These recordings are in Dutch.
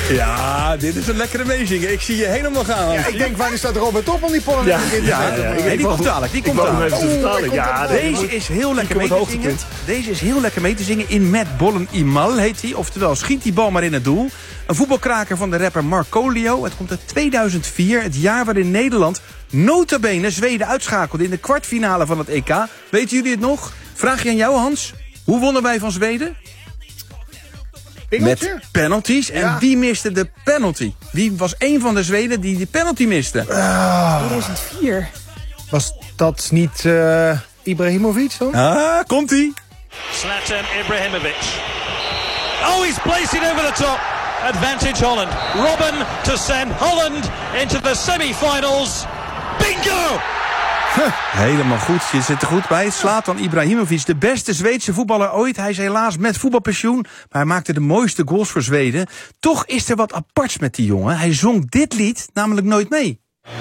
Ja, dit is een lekkere meezingen. Ik zie je helemaal gaan. Ja, ik denk, waar is dat Robert Top om die pollen die komt dadelijk. Die komt dadelijk. Ja, deze is heel lekker mee te zingen. Deze is heel lekker mee te zingen. In Met Bollen Imal heet hij. Oftewel, schiet die bal maar in het doel. Een voetbalkraker van de rapper Markoolio. Het komt uit 2004, het jaar waarin Nederland nota bene Zweden uitschakelde in de kwartfinale van het EK. Weten jullie het nog? Vraag je aan jou, Hans. Hoe wonnen wij van Zweden? Met penalties. En wie miste de penalty? Wie was een van de Zweden die de penalty miste? 2004. Was dat niet Ibrahimovic dan? Komt-ie. Zlatan Ibrahimovic. Oh, he's placed it over the top. Advantage Holland. Robben to send Holland into the semi-finals. Bingo! Helemaal goed, je zit er goed bij. Zlatan Ibrahimovic, de beste Zweedse voetballer ooit. Hij is helaas met voetbalpensioen, maar hij maakte de mooiste goals voor Zweden. Toch is er wat aparts met die jongen. Hij zong dit lied namelijk nooit mee.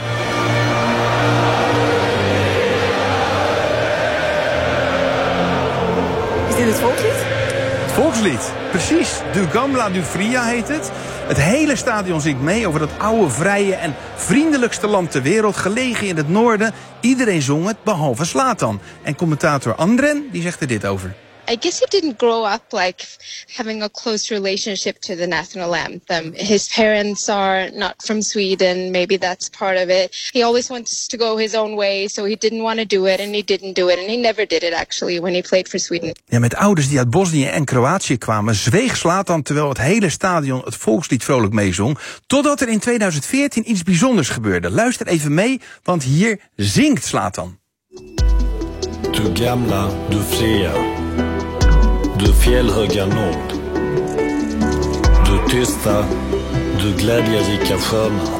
Is dit het volkslied? Het volkslied, precies. Du Gamla du Fria heet het. Het hele stadion zingt mee over dat oude, vrije en vriendelijkste land ter wereld, gelegen in het noorden. Iedereen zong het, behalve Zlatan. En commentator Andren, die zegt er dit over. I guess he didn't grow up like having a close relationship to the national anthem. His parents are not from Sweden. Maybe that's part of it. He always wants to go his own way, so he didn't want to do it, and he didn't do it, and he never did it actually when he played for Sweden. Ja, met ouders die uit Bosnië en Kroatië kwamen, zweeg Zlatan terwijl het hele stadion het volkslied vrolijk meezong, totdat er in 2014 iets bijzonders gebeurde. Luister even mee, want hier zingt Zlatan. Du gamla, du fria, du fjällhöga nord, du tysta, du glädjerika sköna.